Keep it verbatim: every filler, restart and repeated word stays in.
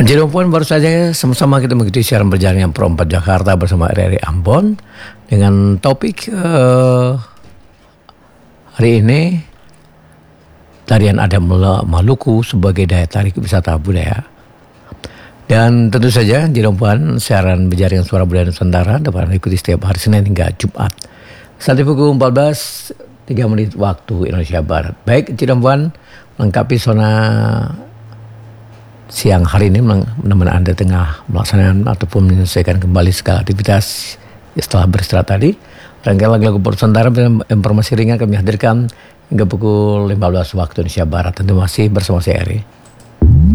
Jadi Puan, baru saja sama-sama kita mengikuti siaran berjalan yang Pro empat Jakarta bersama R R I Ambon dengan topik uh, hari ini tarian adat Maluku sebagai daya tarik wisata budaya. Dan tentu saja Jadi Puan, siaran berjaring suara budaya Nusantara dapat ikuti setiap hari Senin hingga Jumat sampai pukul empat belas tiga menit waktu Indonesia Barat. Baik Jadi Puan, melengkapi zona siang hari ini menemani Anda tengah melaksanakan ataupun menyelesaikan kembali segala aktivitas setelah beristirahat tadi. Rangkaian lagu-lagu Nusantara dan informasi ringan kami hadirkan hingga pukul lima belas waktu Indonesia Barat. Tentu masih bersama saya Eri.